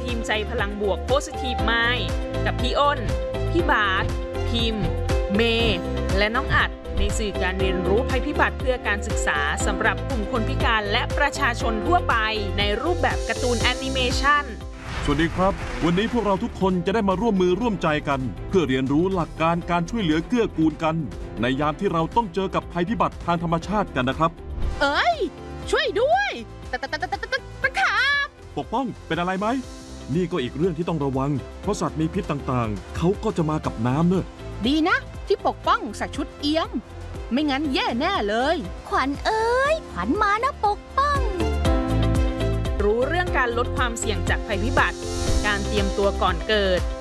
ทีมใจพลังบวก Positive Mind กับพี่อ้น พี่บาสพิมพ์ เมย์และน้องอัดในสื่อการเรียนรู้ภัยพิบัติเพื่อการศึกษาสำหรับกลุ่มคนพิการและประชาชนทั่วไปในรูปแบบการ์ตูนแอนิเมชันสวัสดีครับวันนี้พวกเราทุกคนจะได้มาร่วมมือร่วมใจกันเพื่อเรียนรู้หลักการการช่วยเหลือเกื้อกูลกันในยามที่เราต้องเจอกับภัยพิบัติทางธรรมชาติกันนะครับเอ้ยช่วยด้วยตะขาบปกป้องเป็นอะไรไหมนี่ก็อีกเรื่องที่ต้องระวังเพราะสัตว์มีพิษต่างๆเขาก็จะมากับน้ำเนอะดีนะที่ปกป้องใส่ชุดเอี้ยมไม่งั้นแย่แน่เลยขวัญเอ้ยขวัญมานะปกป้องรู้เรื่องการลดความเสี่ยงจากภัยพิบัติการเตรียมตัวก่อนเกิด